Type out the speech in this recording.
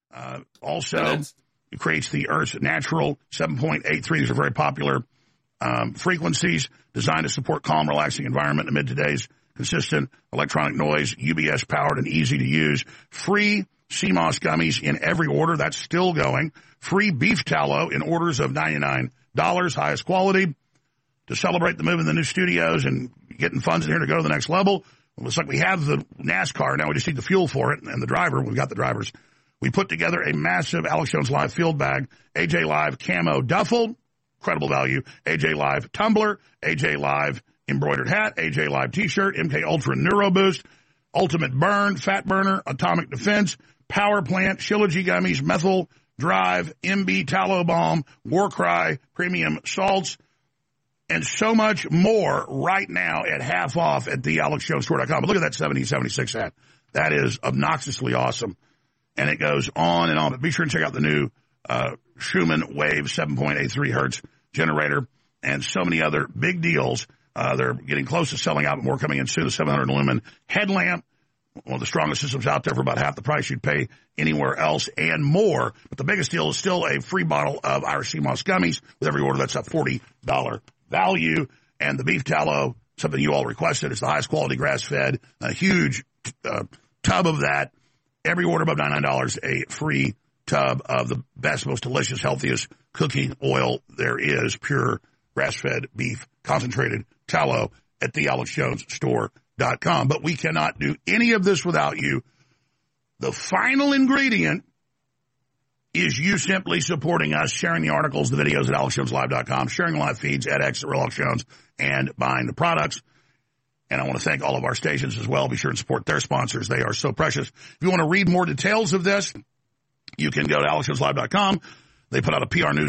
Also, it creates the Earth's natural 7.83. These are very popular frequencies designed to support calm, relaxing environment amid today's consistent electronic noise, UBS-powered and easy to use. Free CMOS gummies in every order. That's still going. Free beef tallow in orders of $99. Highest quality. To celebrate the move in the new studios and getting funds in here to go to the next level, it looks like we have the NASCAR. Now we just need the fuel for it and the driver. We've got the drivers. We put together a massive Alex Jones Live field bag, AJ Live camo duffel, incredible value, AJ Live tumbler, AJ Live embroidered hat, AJ Live t-shirt, MK Ultra Neuro Boost, Ultimate Burn, Fat Burner, Atomic Defense, Power Plant, Shilajit Gummies, Methyl Drive, MB Tallow Balm, Warcry, Premium Salts, and so much more right now at half off at thealexjonestore.com. But look at that 7076 hat. That is obnoxiously awesome. And it goes on and on. But be sure and check out the new Schumann Wave 7.83 hertz generator and so many other big deals. They're getting close to selling out, but more coming in soon. The 700 lumen headlamp, one of the strongest systems out there for about half the price you'd pay anywhere else and more. But the biggest deal is still a free bottle of our CMOS gummies with every order. That's a $40 value. And the beef tallow, something you all requested. It's the highest quality grass-fed, a huge tub of that. Every order above $99, a free tub of the best, most delicious, healthiest cooking oil there is, pure grass-fed beef, concentrated tallow at thealexjonestore.com. But we cannot do any of this without you. The final ingredient is you simply supporting us, sharing the articles, the videos at alexjoneslive.com, sharing live feeds at X, Alex Jones, and buying the products. And I want to thank all of our stations as well. Be sure and support their sponsors. They are so precious. If you want to read more details of this, you can go to alexjoneslive.com. They put out a PR news